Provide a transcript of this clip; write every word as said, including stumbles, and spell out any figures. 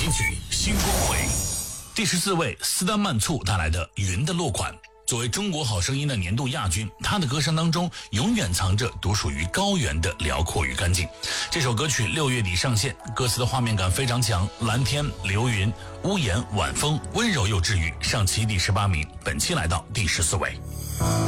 金曲新光辉，第十四位斯丹曼簇带来的《云的落款》。作为中国好声音的年度亚军，他的歌声当中永远藏着独属于高原的辽阔与干净。这首歌曲六月底上线，歌词的画面感非常强，蓝天、流云、屋檐、晚风，温柔又治愈，上期第十八名，本期来到第十四位。